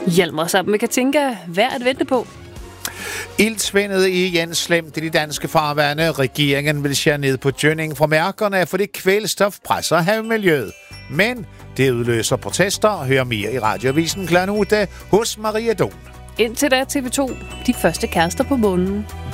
Hjalmar sammen med Katinka, værd at vente på. Ildsvindet er igen slemt i de danske farvande. Regeringen vil skære ned på djønning fra mærkerne, fordi kvælstof presser havmiljøet. Men det udløser protester. Hør mere i Radioavisen kl. 8 hos Maria Don. Indtil da TV2, de første kærester på månen.